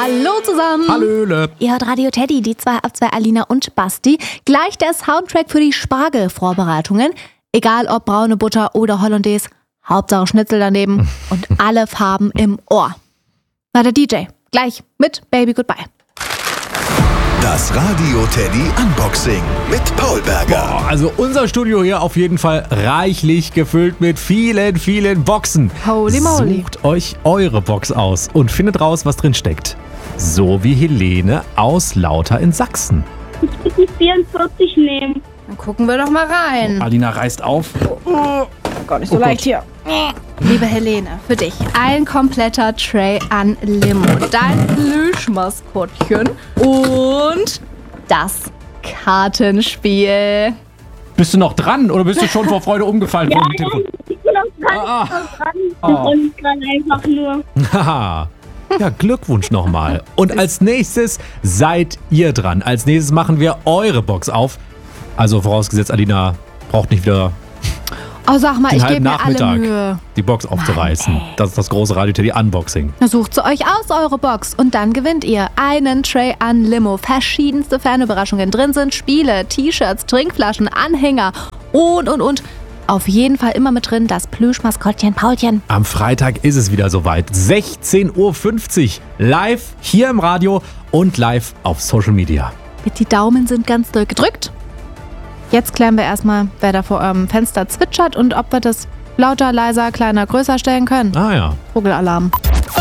Hallo zusammen. Hallöle. Ihr hört Radio Teddy, die 2 ab 2 Alina und Basti. Gleich der Soundtrack für die Spargelvorbereitungen. Egal ob braune Butter oder Hollandaise, Hauptsache Schnitzel daneben und alle Farben im Ohr. Na, der DJ, gleich mit Baby Goodbye. Das Radio Teddy Unboxing mit Paul Berger. Also unser Studio hier auf jeden Fall reichlich gefüllt mit vielen, vielen Boxen. Holy moly. Sucht euch eure Box aus und findet raus, was drin steckt. So wie Helene aus Lauter in Sachsen. Ich würde die 44 nehmen. Dann gucken wir doch mal rein. Alina reißt auf. Gar nicht so leicht hier. Liebe Helene, für dich ein kompletter Tray an Limo, dein Plüschmaskottchen und das Kartenspiel. Bist du noch dran oder bist du schon vor Freude umgefallen? Ja, ich bin auch dran. Und gerade einfach nur. Haha. Ja, Glückwunsch nochmal. Und als nächstes seid ihr dran. Als nächstes machen wir eure Box auf. Also vorausgesetzt, Alina braucht nicht wieder Oh, sag mal, den ich halben gebe mir alle Nachmittag Mühe. die Box aufzureißen. Das ist das große Radio Teddy Unboxing. Na, sucht sie euch aus, eure Box. Und dann gewinnt ihr einen Tray an Limo. Verschiedenste Fanüberraschungen drin sind. Spiele, T-Shirts, Trinkflaschen, Anhänger und. Auf jeden Fall immer mit drin das Plüschmaskottchen Paulchen. Am Freitag ist es wieder soweit. 16.50 Uhr live hier im Radio und live auf Social Media. Die Daumen sind ganz doll gedrückt. Jetzt klären wir erstmal, wer da vor eurem Fenster zwitschert und ob wir das lauter, leiser, kleiner, größer stellen können. Ah ja. Vogelalarm.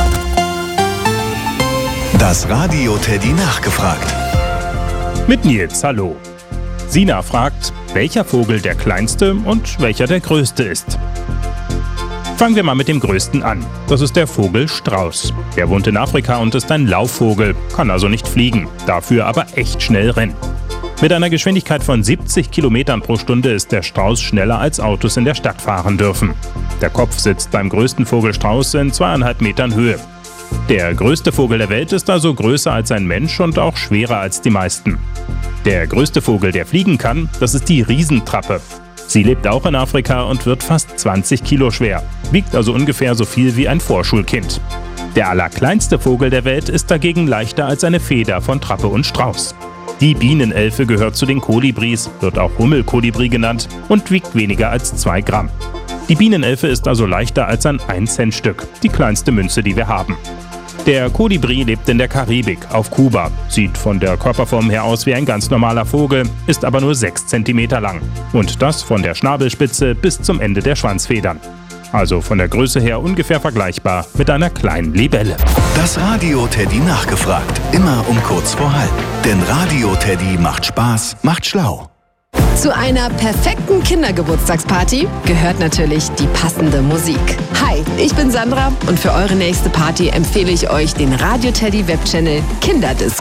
Das Radio Teddy nachgefragt. Mit Nils, hallo. Sina fragt, welcher Vogel der kleinste und welcher der größte ist. Fangen wir mal mit dem größten an. Das ist der Vogel Strauß. Der wohnt in Afrika und ist ein Laufvogel, kann also nicht fliegen, dafür aber echt schnell rennen. Mit einer Geschwindigkeit von 70 Kilometern pro Stunde ist der Strauß schneller als Autos in der Stadt fahren dürfen. Der Kopf sitzt beim größten Vogel Strauß in 2,5 Metern Höhe. Der größte Vogel der Welt ist also größer als ein Mensch und auch schwerer als die meisten. Der größte Vogel, der fliegen kann, das ist die Riesentrappe. Sie lebt auch in Afrika und wird fast 20 Kilo schwer, wiegt also ungefähr so viel wie ein Vorschulkind. Der allerkleinste Vogel der Welt ist dagegen leichter als eine Feder von Trappe und Strauß. Die Bienenelfe gehört zu den Kolibris, wird auch Hummelkolibri genannt und wiegt weniger als 2 Gramm. Die Bienenelfe ist also leichter als ein 1-Cent-Stück, die kleinste Münze, die wir haben. Der Kolibri lebt in der Karibik, auf Kuba, sieht von der Körperform her aus wie ein ganz normaler Vogel, ist aber nur 6 Zentimeter lang. Und das von der Schnabelspitze bis zum Ende der Schwanzfedern. Also von der Größe her ungefähr vergleichbar mit einer kleinen Libelle. Das Radio Teddy nachgefragt. Immer um kurz vor halb. Denn Radio Teddy macht Spaß, macht schlau. Zu einer perfekten Kindergeburtstagsparty gehört natürlich die passende Musik. Hi, ich bin Sandra und für eure nächste Party empfehle ich euch den Radio Teddy Webchannel Kinderdisco.